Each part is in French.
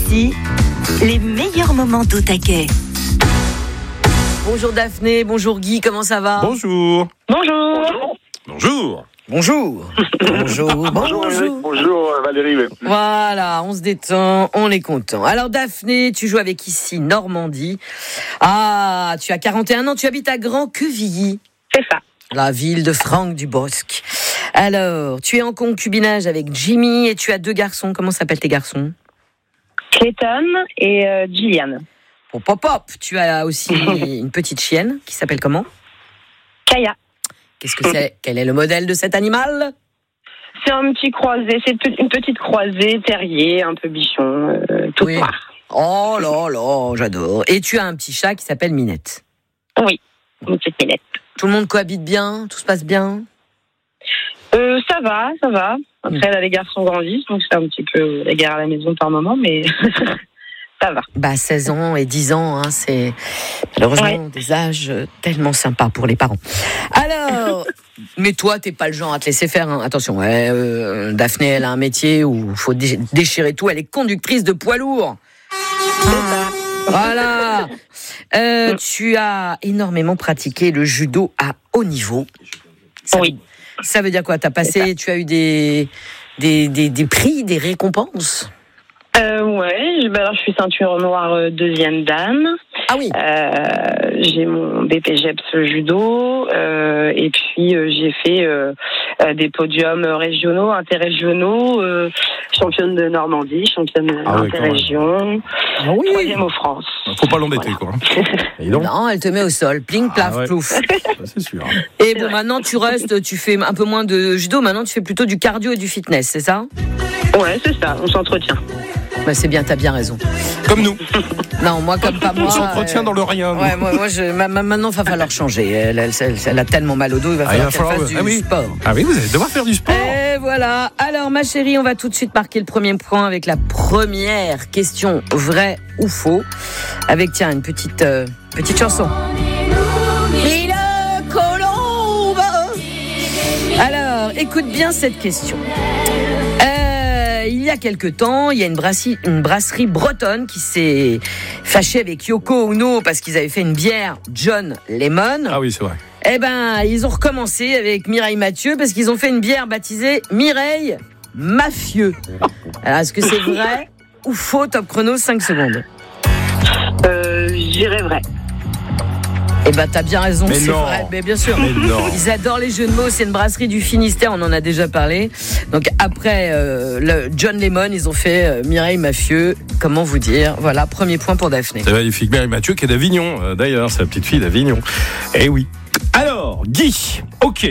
Ici, les meilleurs moments d'Au Taquet. Bonjour Daphné, bonjour Guy, comment ça va ? Bonjour. Bonjour. Bonjour. Bonjour. Bonjour. Bonjour Valérie. Voilà, on se détend, on est content. Alors Daphné, tu joues avec ici Normandie. Ah, tu as 41 ans, tu habites à Grand-Quevilly. C'est ça. La ville de Franck Dubosc. Alors, tu es en concubinage avec Jimmy et tu as 2 garçons. Comment s'appellent tes garçons ? Clayton et Gillian. Hop, hop, hop. Tu as aussi une petite chienne qui s'appelle comment ? Kaya. Qu'est-ce que c'est ? Quel est le modèle de cet animal ? C'est un petit croisé, c'est une petite croisée, terrier, un peu bichon, tout Oui. noir. Oh là là, j'adore. Et tu as un petit chat qui s'appelle Minette. Oui, une petite minette. Tout le monde cohabite bien ? Tout se passe bien ? Ça va. Après, là, les garçons grandissent, donc c'est un petit peu la guerre à la maison par moment, mais ça va. Bah 16 ans et 10 ans, hein, c'est malheureusement des âges tellement sympas pour les parents. Alors, mais toi, t'es pas le genre à te laisser faire. Hein. Attention, Daphné, elle a un métier où il faut déchirer tout. Elle est conductrice de poids lourd. Voilà. Tu as énormément pratiqué le judo à haut niveau. Ça veut dire quoi ? T'as passé, tu as eu des prix, des récompenses ? Ouais, alors je suis ceinture noire 2e dan. Ah oui. J'ai mon BPGEPS judo et puis j'ai fait des podiums régionaux, interrégionaux, championne de Normandie, championne interrégion, 3e au France. Faut pas l'embêter, quoi. Non, elle te met au sol, pling, plaf, plouf. Ça, c'est sûr. Et bon, maintenant tu fais un peu moins de judo, maintenant tu fais plutôt du cardio et du fitness, c'est ça ? Ouais, c'est ça, on s'entretient. Bah c'est bien, t'as bien raison. Comme nous. Non, moi comme pas moi. On s'entretient dans le rien. Ouais, moi maintenant il va falloir changer. Elle a tellement mal au dos, il va falloir qu'elle fasse du sport. Ah oui, vous allez devoir faire du sport. Et voilà. Alors ma chérie, on va tout de suite marquer le premier point avec la première question, vrai ou faux, avec tiens une petite chanson. Mille colombes. Alors, écoute bien cette question. Il y a quelque temps, il y a une brasserie bretonne qui s'est fâchée avec Yoko Ono parce qu'ils avaient fait une bière John Lemon. Ah oui, c'est vrai. Eh ben, ils ont recommencé avec Mireille Mathieu parce qu'ils ont fait une bière baptisée Mireille Mafieux. Alors, est-ce que c'est vrai ou faux ? Top chrono, 5 secondes. Je dirais vrai. Eh ben, t'as bien raison, mais c'est non. vrai. Mais bien sûr, mais non. Ils adorent les jeux de mots. C'est une brasserie du Finistère, on en a déjà parlé. Donc après le John Lemon, ils ont fait Mireille Mafieux. Comment vous dire ? Voilà, premier point pour Daphné. C'est magnifique. Mireille Mathieu qui est d'Avignon, d'ailleurs, c'est la petite fille d'Avignon. Eh oui. Alors, Guy, ok,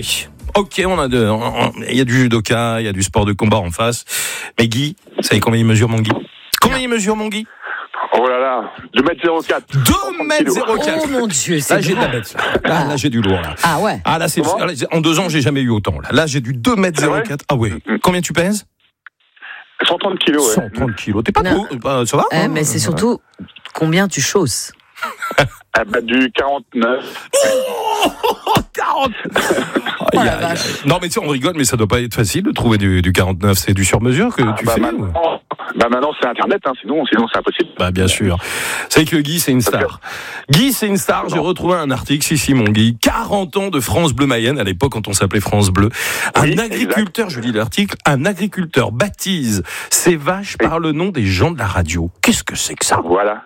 il y a du judoka, il y a du sport de combat en face. Mais Guy, vous savez combien il mesure, mon Guy ? Combien il mesure, mon Guy ? Oh là là, 2m04. 2m04. Oh mon Dieu, c'est Là, j'ai de grand. la bête. Là, j'ai du lourd. Là. Ah ouais. Ah, là, en 2 ans, j'ai jamais eu autant. Là, j'ai du 2m04. Ah ouais. Combien tu pèses ? 130 kilos, ouais. 130 kilos. T'es pas Non. beau. Ça va ? Mais c'est surtout combien tu chausses. Du 49. Oh, 40. Oh la vache. Non, mais tu sais, on rigole, mais ça doit pas être facile de trouver du 49. C'est du sur-mesure que tu fais ou... Maintenant, c'est Internet, hein, sinon c'est impossible. Bah, bien sûr. C'est que Guy, c'est une star. Guy, c'est une star. J'ai retrouvé un article, ici, mon Guy. 40 ans de France Bleu Mayenne, à l'époque, quand on s'appelait France Bleu. Un agriculteur, exact. Je lis l'article, un agriculteur baptise ses vaches par le nom des gens de la radio. Qu'est-ce que c'est que ça ? Voilà.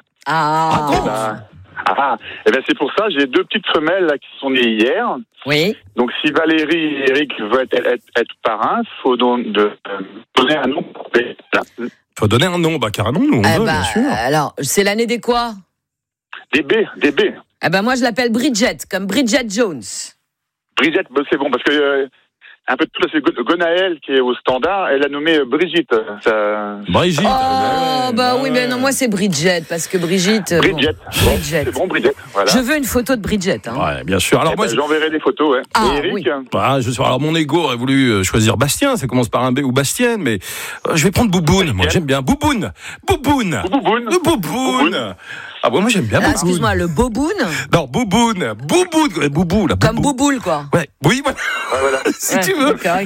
Et ben c'est pour ça, j'ai 2 petites femelles là, qui sont nées hier. Oui. Donc si Valérie et Eric veulent être parrains, il faut donner un nom. Faut donner un nom, carrément, nous, on veut, bien sûr. Alors, c'est l'année des quoi ? Des B. Eh ben moi je l'appelle Bridget, comme Bridget Jones. Bridget, c'est bon, parce que un peu de tout, c'est Gonaël qui est au standard, elle a nommé Brigitte. Brigitte. Oui, mais non, moi c'est Bridget, parce que Brigitte. Bridget. Bon, c'est bon, Bridget. Voilà. Je veux une photo de Bridget. Hein. Ouais, bien sûr. Alors moi, j'enverrai des photos. Ouais. Ah, et Eric, oui. Alors mon ego aurait voulu choisir Bastien. Ça commence par un B ou Bastienne, mais je vais prendre Bouboune. Moi, j'aime bien Bouboune. Ah bon, moi j'aime bien Bouboune. Excuse-moi, le Boboune ? Non, Bouboune. Boubou, là. Comme Bouboule, quoi. Ouais, oui, voilà. Ouais, voilà. Si tu veux.